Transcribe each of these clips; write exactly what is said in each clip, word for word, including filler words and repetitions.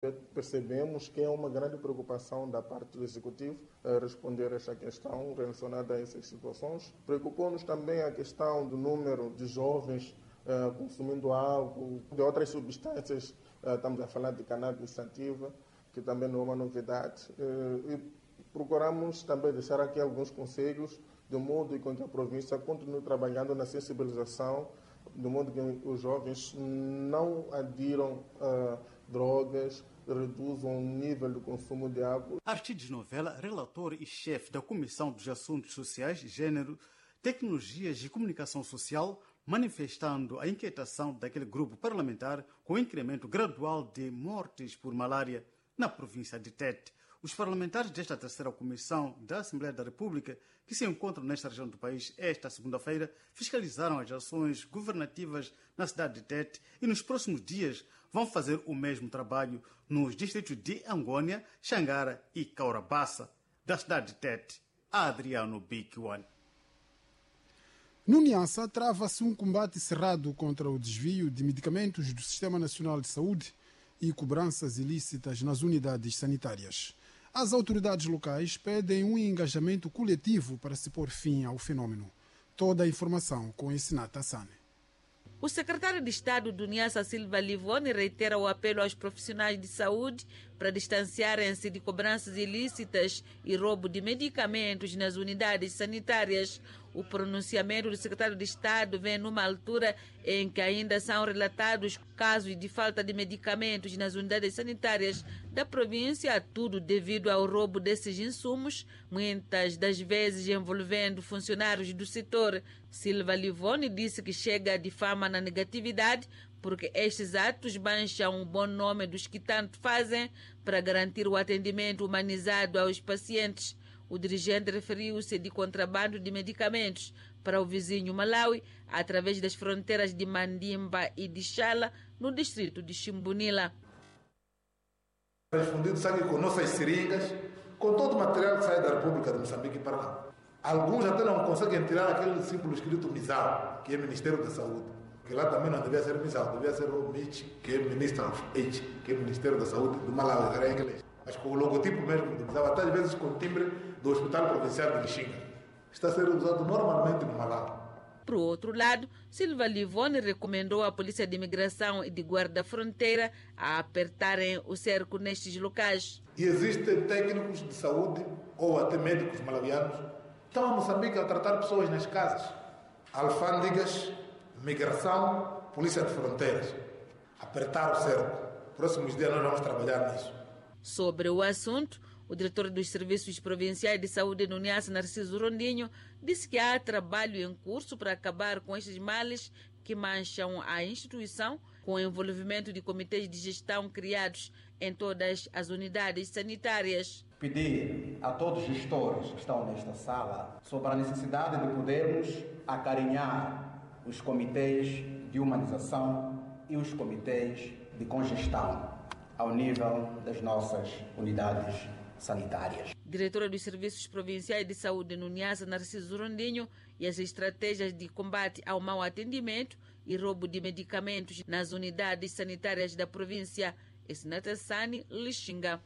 Percebemos que é uma grande preocupação da parte do Executivo eh, responder a esta questão relacionada a essas situações. Preocupou-nos também a questão do número de jovens eh, consumindo álcool, de outras substâncias, eh, estamos a falar de cannabis sativa, que também não é uma novidade. Eh, e procuramos também deixar aqui alguns conselhos, de modo que a província continue trabalhando na sensibilização, de modo que os jovens não adiram a drogas, reduzam o nível de consumo de álcool. Aristides Novela, relator e chefe da Comissão dos Assuntos Sociais, Gênero, Tecnologias e Comunicação Social, manifestando a inquietação daquele grupo parlamentar com o incremento gradual de mortes por malária na província de Tete. Os parlamentares desta terceira comissão da Assembleia da República, que se encontram nesta região do país esta segunda-feira, fiscalizaram as ações governativas na cidade de Tete e nos próximos dias vão fazer o mesmo trabalho nos distritos de Angônia, Xangara e Caurabaça. Da cidade de Tete, Adriano Bikiwan. No Niassa, trava-se um combate cerrado contra o desvio de medicamentos do Sistema Nacional de Saúde e cobranças ilícitas nas unidades sanitárias. As autoridades locais pedem um engajamento coletivo para se pôr fim ao fenômeno. Toda a informação com Ensinata Sane. O secretário de Estado do Niassa, Silva Livoni, reitera o apelo aos profissionais de saúde para distanciarem-se de cobranças ilícitas e roubo de medicamentos nas unidades sanitárias. O pronunciamento do secretário de Estado vem numa altura em que ainda são relatados casos de falta de medicamentos nas unidades sanitárias da província, tudo devido ao roubo desses insumos, muitas das vezes envolvendo funcionários do setor. Silva Livoni disse que chega de fama na negatividade porque estes atos mancham o bom nome dos que tanto fazem para garantir o atendimento humanizado aos pacientes. O dirigente referiu-se de contrabando de medicamentos para o vizinho Malawi através das fronteiras de Mandimba e de Chala, no distrito de Chimbunila. Respondido sangue com nossas seringas, com todo o material que sai da República de Moçambique para lá. Alguns até não conseguem tirar aquele símbolo escrito MISAL, que é Ministério da Saúde. Que lá também não devia ser MISAL, devia ser o M I T, que é Minister of H, que é Ministério da Saúde do Malawi, era em inglês. Mas com o logotipo mesmo, utilizava até às vezes com o timbre do Hospital Provincial de Lixinga. Está a ser usado normalmente no Malawi. Por outro lado, Silva Livoni recomendou à Polícia de Imigração e de Guarda Fronteira a apertarem o cerco nestes locais. E existem técnicos de saúde, ou até médicos malawianos, que estão a Moçambique a tratar pessoas nas casas. Alfândegas, migração, Polícia de Fronteiras. Apertar o cerco. Próximos dias nós vamos trabalhar nisso. Sobre o assunto, o diretor dos Serviços Provinciais de Saúde no Niassa, Narciso Rondinho, disse que há trabalho em curso para acabar com estes males que mancham a instituição, com o envolvimento de comitês de gestão criados em todas as unidades sanitárias. Pedir a todos os gestores que estão nesta sala sobre a necessidade de podermos acarinhar os comitês de humanização e os comitês de congestão ao nível das nossas unidades sanitárias. Diretora dos Serviços Provinciais de Saúde no Niassa, Narciso Rondinho, e as estratégias de combate ao mau atendimento e roubo de medicamentos nas unidades sanitárias da província. Ensinata Sane, Lixinga.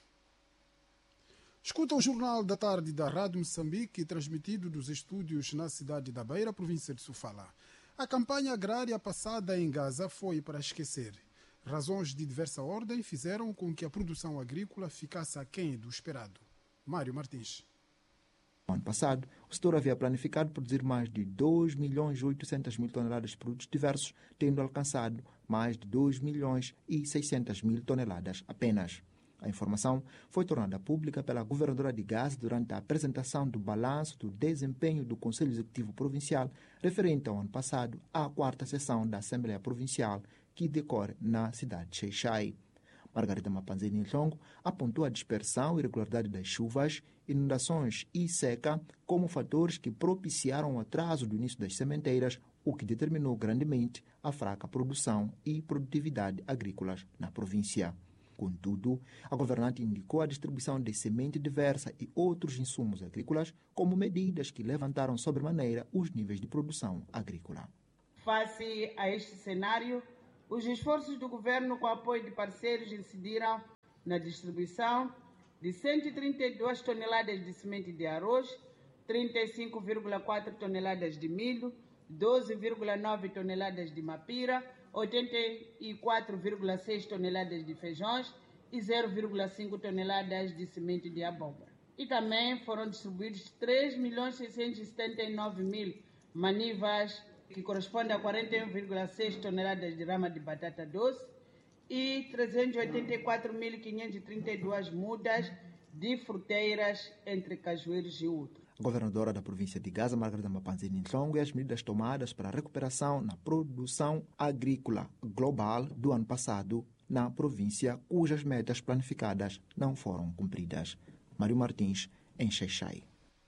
Escuta o Jornal da Tarde da Rádio Moçambique, transmitido dos estúdios na cidade da Beira, província de Sofala. A campanha agrária passada em Gaza foi para esquecer. Razões de diversa ordem fizeram com que a produção agrícola ficasse aquém do esperado. Mário Martins. No ano passado, o setor havia planificado produzir mais de dois milhões e oitocentas mil toneladas de produtos diversos, tendo alcançado mais de dois milhões e seiscentas mil toneladas apenas. A informação foi tornada pública pela governadora de Gaza durante a apresentação do balanço do desempenho do Conselho Executivo Provincial referente ao ano passado à quarta sessão da Assembleia Provincial, que decorre na cidade de Xai-Xai. Margarida Mapanzini Nhlongo apontou a dispersão e irregularidade das chuvas, inundações e seca como fatores que propiciaram o atraso do início das sementeiras, o que determinou grandemente a fraca produção e produtividade agrícolas na província. Contudo, a governante indicou a distribuição de semente diversa e outros insumos agrícolas como medidas que levantaram sobremaneira os níveis de produção agrícola. Face a este cenário, os esforços do governo com apoio de parceiros incidiram na distribuição de cento e trinta e duas toneladas de semente de arroz, trinta e cinco vírgula quatro toneladas de milho, doze vírgula nove toneladas de mapira, oitenta e quatro vírgula seis toneladas de feijões e zero vírgula cinco toneladas de semente de abóbora. E também foram distribuídos três milhões seiscentos e setenta e nove mil manivas, que corresponde a quarenta e um vírgula seis toneladas de rama de batata doce, e trezentos e oitenta e quatro mil quinhentas e trinta e duas mudas de fruteiras entre cajueiros e outros. A governadora da província de Gaza, Margarida Mapanzini Nhlongo, e as medidas tomadas para a recuperação na produção agrícola global do ano passado na província, cujas metas planificadas não foram cumpridas. Mário Martins, em Xai-Xai.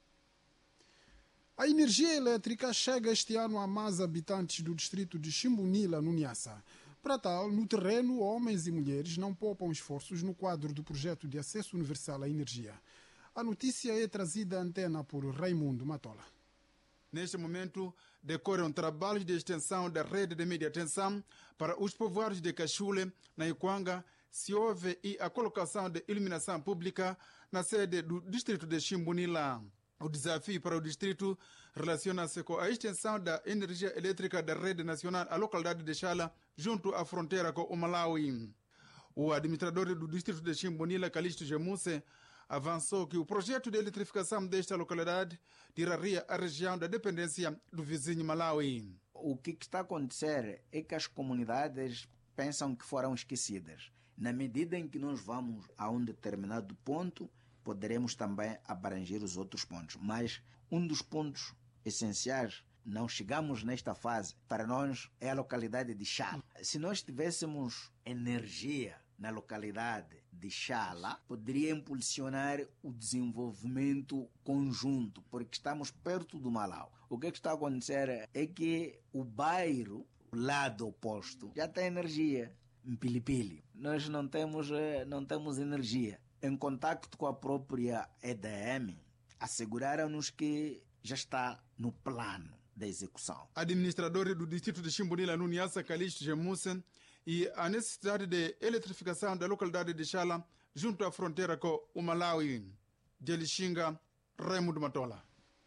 A energia elétrica chega este ano a mais habitantes do distrito de Chimbunila, no Niassa. Para tal, no terreno, homens e mulheres não poupam esforços no quadro do projeto de acesso universal à energia. A notícia é trazida à antena por Raimundo Matola. Neste momento, decorrem trabalhos de extensão da rede de média tensão para os povoados de Caxule, na Iquanga, Siove e a colocação de iluminação pública na sede do distrito de Chimbunila. O desafio para o distrito relaciona-se com a extensão da energia elétrica da rede nacional à localidade de Chala, junto à fronteira com o Malawi. O administrador do distrito de Chimbunila, Calixto Gemuse, avançou que o projeto de eletrificação desta localidade tiraria a região da dependência do vizinho Malawi. O que está a acontecer é que as comunidades pensam que foram esquecidas. Na medida em que nós vamos a um determinado ponto, poderemos também abranger os outros pontos. Mas um dos pontos essenciais, não chegamos nesta fase, para nós é a localidade de Chala. Se nós tivéssemos energia na localidade de Chala, poderia impulsionar o desenvolvimento conjunto, porque estamos perto do Malau. O que está a acontecer é que o bairro, o lado oposto, já tem energia, em Pilipili. Nós não temos, não temos energia. Em contacto com a própria E D M, asseguraram-nos que já está no plano da execução. Administrador do distrito de Chimbunila, no Niassa, Calixto Gemussen, e a necessidade de eletrificação da localidade de Chala junto à fronteira com o Malawi. De Lixinga, Raimundo Matola.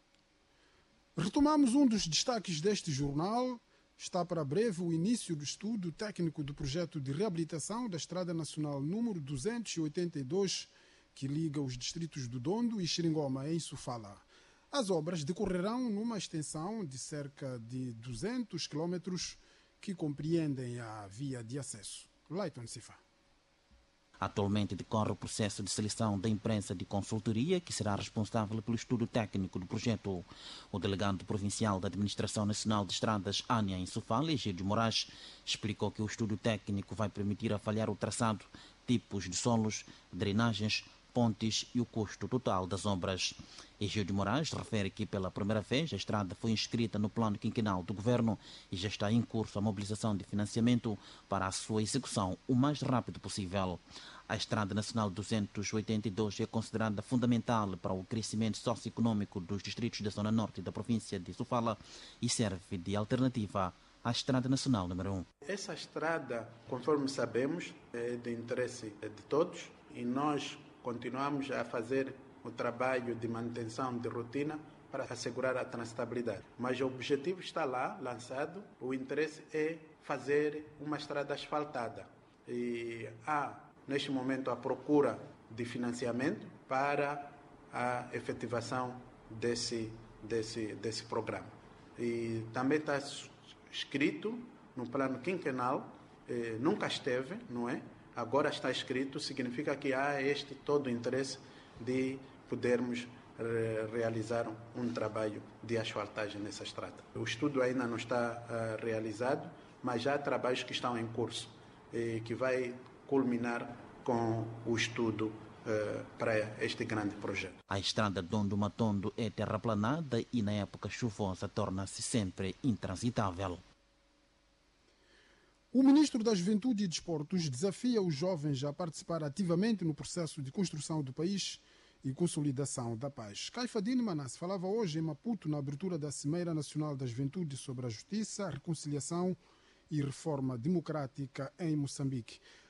Retomamos um dos destaques deste jornal. Está para breve o início do estudo técnico do projeto de reabilitação da Estrada Nacional número duzentos e oitenta e dois, que liga os distritos do Dondo e Xiringoma, em Sofala. As obras decorrerão numa extensão de cerca de duzentos quilômetros que compreendem a via de acesso. Leighton Sifa. Atualmente decorre o processo de seleção da imprensa de consultoria que será responsável pelo estudo técnico do projeto. O delegado provincial da Administração Nacional de Estradas, Ania em Sofala, Egídio Moraes, explicou que o estudo técnico vai permitir avaliar o traçado, tipos de solos, drenagens, pontes e o custo total das obras. Egídio Moraes refere que pela primeira vez a estrada foi inscrita no plano quinquenal do governo e já está em curso a mobilização de financiamento para a sua execução o mais rápido possível. A Estrada Nacional duzentos e oitenta e dois é considerada fundamental para o crescimento socioeconômico dos distritos da zona norte da província de Sofala e serve de alternativa à Estrada Nacional número um. Essa estrada, conforme sabemos, é de interesse de todos e nós continuamos a fazer o trabalho de manutenção de rotina para assegurar a transitabilidade. Mas o objetivo está lá, lançado. O interesse é fazer uma estrada asfaltada. E há, neste momento, a procura de financiamento para a efetivação desse, desse, desse programa. E também está escrito no plano quinquenal, eh, nunca esteve, não é? Agora está escrito, significa que há este todo o interesse de podermos re realizar um trabalho de asfaltagem nessa estrada. O estudo ainda não está uh, realizado, mas já há trabalhos que estão em curso e que vai culminar com o estudo uh, para este grande projeto. A estrada Dondo-Matondo é terraplanada e na época chuvosa torna-se sempre intransitável. O ministro da Juventude e Desportos desafia os jovens a participar ativamente no processo de construção do país e consolidação da paz. Caifadine Manasse falava hoje em Maputo na abertura da Cimeira Nacional da Juventude sobre a Justiça, a Reconciliação e Reforma Democrática em Moçambique.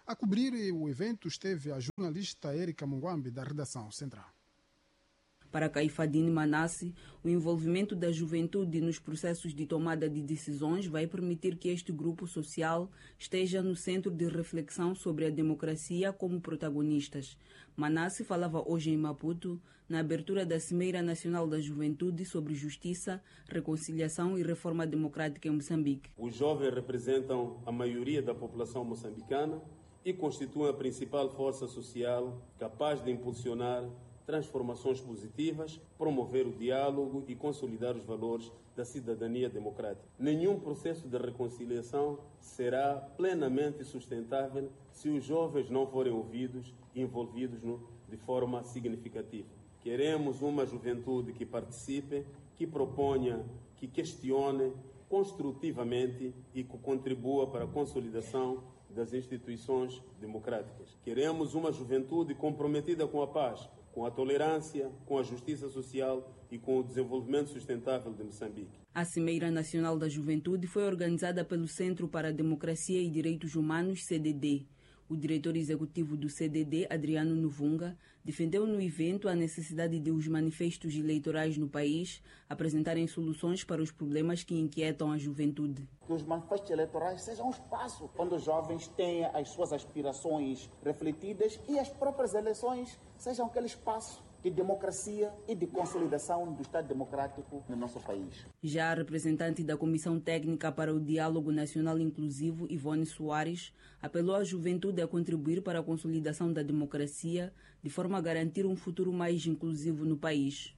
A cobrir o evento esteve a jornalista Érica Mungwambi, da redação central. Para Caifadine Manassi, o envolvimento da juventude nos processos de tomada de decisões vai permitir que este grupo social esteja no centro de reflexão sobre a democracia como protagonistas. Manassi falava hoje em Maputo, na abertura da Cimeira Nacional da Juventude sobre Justiça, Reconciliação e Reforma Democrática em Moçambique. Os jovens representam a maioria da população moçambicana e constituem a principal força social capaz de impulsionar transformações positivas, promover o diálogo e consolidar os valores da cidadania democrática. Nenhum processo de reconciliação será plenamente sustentável se os jovens não forem ouvidos e envolvidos no, de forma significativa. Queremos uma juventude que participe, que proponha, que questione construtivamente e que contribua para a consolidação das instituições democráticas. Queremos uma juventude comprometida com a paz, com a tolerância, com a justiça social e com o desenvolvimento sustentável de Moçambique. A Cimeira Nacional da Juventude foi organizada pelo Centro para a Democracia e Direitos Humanos, C D D. O diretor executivo do C D D, Adriano Novunga, defendeu no evento a necessidade de os manifestos eleitorais no país apresentarem soluções para os problemas que inquietam a juventude. Que os manifestos eleitorais sejam um espaço onde os jovens tenham as suas aspirações refletidas e as próprias eleições sejam aquele espaço de democracia e de consolidação do Estado democrático no nosso país. Já a representante da Comissão Técnica para o Diálogo Nacional Inclusivo, Ivone Soares, apelou à juventude a contribuir para a consolidação da democracia, de forma a garantir um futuro mais inclusivo no país.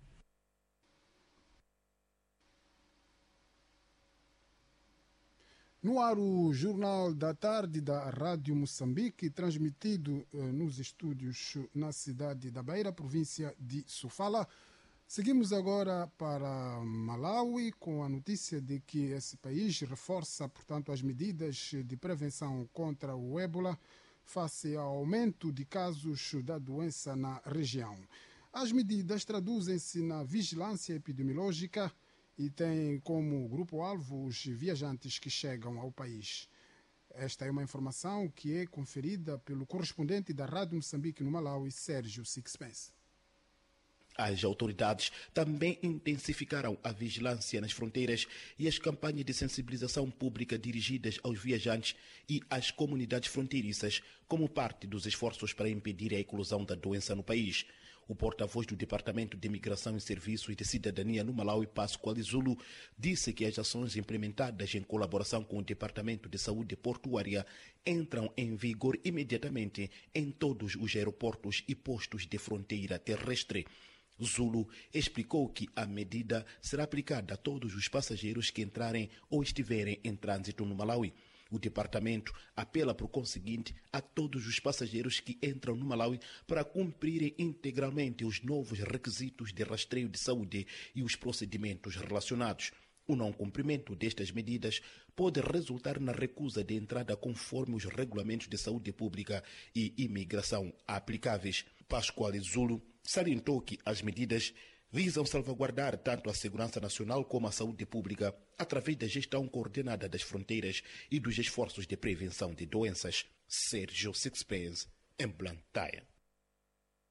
No ar, o Jornal da Tarde da Rádio Moçambique, transmitido eh, nos estúdios na cidade da Beira, província de Sofala. Seguimos agora para Malawi com a notícia de que esse país reforça, portanto, as medidas de prevenção contra o ébola face ao aumento de casos da doença na região. As medidas traduzem-se na vigilância epidemiológica e tem como grupo-alvo os viajantes que chegam ao país. Esta é uma informação que é conferida pelo correspondente da Rádio Moçambique no Malawi, Sérgio Sixpence. As autoridades também intensificaram a vigilância nas fronteiras e as campanhas de sensibilização pública dirigidas aos viajantes e às comunidades fronteiriças, como parte dos esforços para impedir a eclosão da doença no país. O porta-voz do Departamento de Imigração e Serviços de Cidadania no Malawi, Pascoal Zulu, disse que as ações implementadas em colaboração com o Departamento de Saúde Portuária entram em vigor imediatamente em todos os aeroportos e postos de fronteira terrestre. Zulu explicou que a medida será aplicada a todos os passageiros que entrarem ou estiverem em trânsito no Malawi. O departamento apela, por conseguinte, a todos os passageiros que entram no Malawi para cumprirem integralmente os novos requisitos de rastreio de saúde e os procedimentos relacionados. O não cumprimento destas medidas pode resultar na recusa de entrada conforme os regulamentos de saúde pública e imigração aplicáveis. Pascoal Zulu salientou que as medidas visam salvaguardar tanto a segurança nacional como a saúde pública através da gestão coordenada das fronteiras e dos esforços de prevenção de doenças. Sérgio Sixpence, em Blantyre.